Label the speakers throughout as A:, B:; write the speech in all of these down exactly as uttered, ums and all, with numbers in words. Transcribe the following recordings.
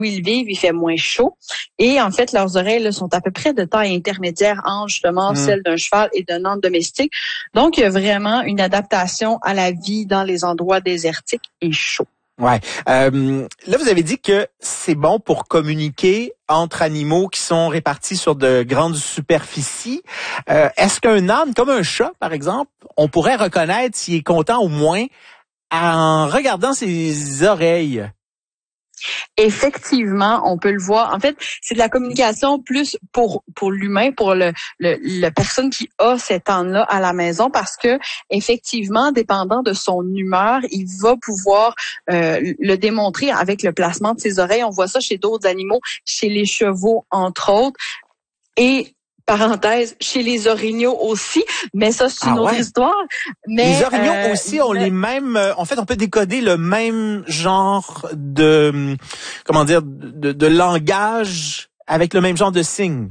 A: ils vivent, il fait moins chaud. Et en fait, leurs oreilles là, sont à peu près de taille intermédiaire entre justement mmh. celle d'un cheval et d'un âne domestique. Donc, il y a vraiment une adaptation à la vie dans les endroits désertiques et chauds.
B: Ouais. Euh, là, vous avez dit que c'est bon pour communiquer entre animaux qui sont répartis sur de grandes superficies. Euh, est-ce qu'un âne, comme un chat, par exemple, on pourrait reconnaître s'il est content au moins en regardant ses oreilles?
A: Effectivement, on peut le voir. En fait, c'est de la communication plus pour pour l'humain, pour le, le la personne qui a cet âne-là à la maison, parce que effectivement, dépendant de son humeur, il va pouvoir euh, le démontrer avec le placement de ses oreilles. On voit ça chez d'autres animaux, chez les chevaux entre autres, et parenthèse, chez les orignaux aussi, mais ça, c'est une ah, autre ouais. histoire. Mais,
B: les orignaux
A: euh,
B: aussi ont le... les mêmes... En fait, on peut décoder le même genre de... Comment dire? De, de langage avec le même genre de signe.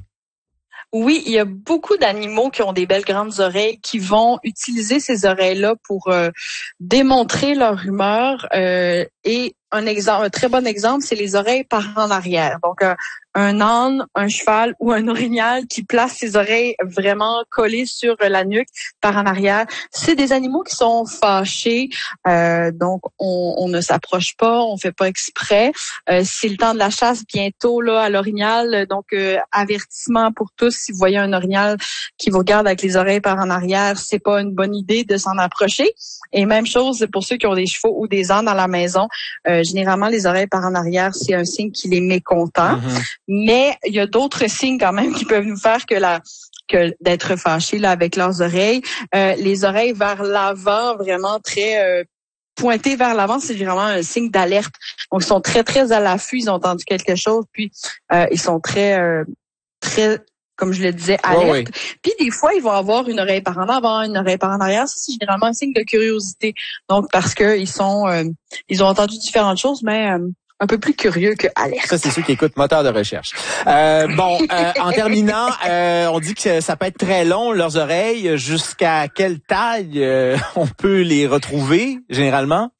A: Oui, il y a beaucoup d'animaux qui ont des belles grandes oreilles qui vont utiliser ces oreilles-là pour euh, démontrer leur humeur. Euh, et un exemple, un très bon exemple, c'est les oreilles par en arrière. Donc, euh, un âne, un cheval ou un orignal qui place ses oreilles vraiment collées sur la nuque par en arrière. C'est des animaux qui sont fâchés, euh, donc on, on ne s'approche pas, on fait pas exprès. Euh, c'est le temps de la chasse bientôt là à l'orignal, donc euh, avertissement pour tous. Si vous voyez un orignal qui vous regarde avec les oreilles par en arrière, c'est pas une bonne idée de s'en approcher. Et même chose pour ceux qui ont des chevaux ou des ânes dans la maison. Euh, généralement, les oreilles par en arrière, c'est un signe qu'il est mécontent. Mm-hmm. Mais il y a d'autres signes quand même qui peuvent nous faire que la que d'être fâchés là avec leurs oreilles. Euh, les oreilles vers l'avant, vraiment très euh, pointées vers l'avant, c'est vraiment un signe d'alerte. Donc ils sont très très à l'affût, ils ont entendu quelque chose, puis euh, ils sont très euh, très comme je le disais, alerte. Oh oui. Puis des fois, ils vont avoir une oreille par en avant, une oreille par en arrière. Ça, c'est généralement un signe de curiosité. Donc parce que ils sont euh, ils ont entendu différentes choses, mais euh, un peu plus curieux que alerte.
B: Ça, c'est ceux qui écoutent moteur de recherche. Euh, bon, euh, en terminant, euh, on dit que ça peut être très long, leurs oreilles. Jusqu'à quelle taille euh, on peut les retrouver, généralement?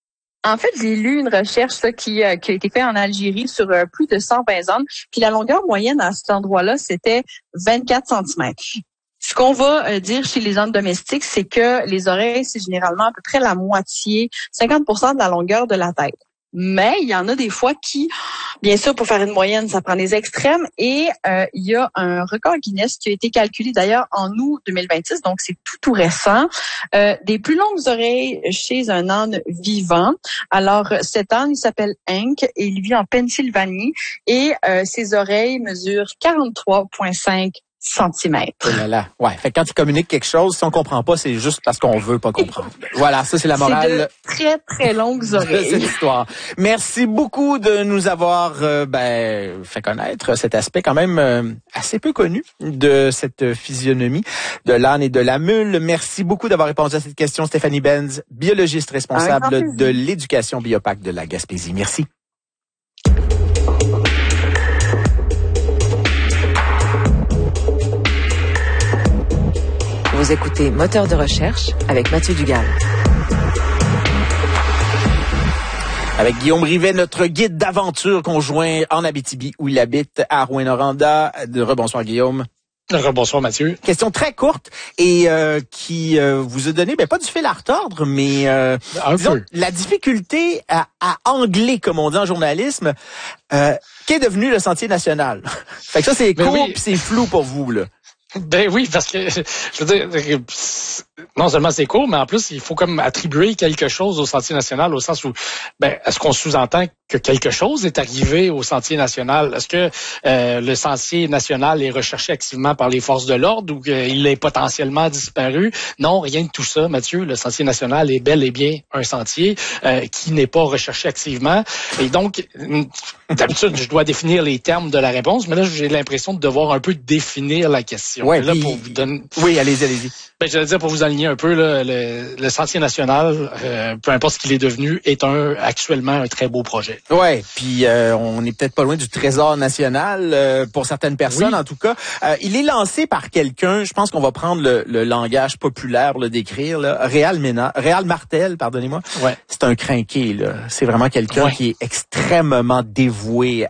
A: En fait, j'ai lu une recherche là, qui, euh, qui a été faite en Algérie sur euh, plus de cent vingt ânes. Puis la longueur moyenne à cet endroit-là, c'était vingt-quatre centimètres. Ce qu'on va euh, dire chez les ânes domestiques, c'est que les oreilles, c'est généralement à peu près la moitié, cinquante pour cent de la longueur de la tête. Mais il y en a des fois qui, bien sûr, pour faire une moyenne, ça prend les extrêmes. Et euh, il y a un record Guinness qui a été calculé d'ailleurs en août deux mille vingt-six, donc c'est tout tout récent, euh, des plus longues oreilles chez un âne vivant. Alors cet âne, il s'appelle Hank et il vit en Pennsylvanie et euh, ses oreilles mesurent quarante-trois virgule cinq centimètres.
B: Oh là là. Ouais. Fait que quand il communique quelque chose, si on comprend pas, c'est juste parce qu'on veut pas comprendre. Voilà, ça c'est la morale.
A: C'est de très très longues oreilles.
B: De cette histoire. Merci beaucoup de nous avoir euh, ben fait connaître cet aspect quand même euh, assez peu connu de cette physionomie de l'âne et de la mule. Merci beaucoup d'avoir répondu à cette question, Stéphanie Benz, biologiste responsable de l'éducation Biopac de la Gaspésie. Merci.
C: Vous écoutez Moteur de recherche avec Mathieu Dugal.
B: Avec Guillaume Rivet, notre guide d'aventure conjoint en Abitibi, où il habite à Rouyn-Noranda. Rebonsoir Guillaume.
D: Rebonsoir Mathieu.
B: Question très courte et euh, qui euh, vous a donné, ben pas du fil à retordre, mais euh, disons, peu. la difficulté à, à angler, comme on dit en journalisme, euh, qu'est devenu le Sentier national. Fait que ça c'est court oui. Puis c'est flou pour vous là.
D: Ben oui, parce que, je veux dire, non seulement c'est court, mais en plus, il faut comme attribuer quelque chose au Sentier national, au sens où, ben, est-ce qu'on sous-entend que quelque chose est arrivé au Sentier national? Est-ce que euh, le Sentier national est recherché activement par les forces de l'ordre ou qu'il est potentiellement disparu? Non, rien de tout ça, Mathieu. Le Sentier national est bel et bien un sentier euh, qui n'est pas recherché activement. Et donc, d'habitude, je dois définir les termes de la réponse, mais là, j'ai l'impression de devoir un peu définir la question.
B: Ouais,
D: là,
B: puis,
D: pour vous donner...
B: Oui, allez-y, allez-y.
D: Ben, je veux dire, pour vous aligner un peu, là, le, le Sentier national, euh, peu importe ce qu'il est devenu, est un actuellement un très beau projet.
B: Ouais, puis euh, on est peut-être pas loin du trésor national euh, pour certaines personnes,
D: oui.
B: en tout cas. Euh, il est lancé par quelqu'un, je pense qu'on va prendre le, le langage populaire pour le décrire, là. Réal Ménard, Réal Martel, pardonnez-moi.
D: Ouais.
B: C'est un crinqué, là. C'est vraiment quelqu'un
D: ouais.
B: qui est extrêmement dévoué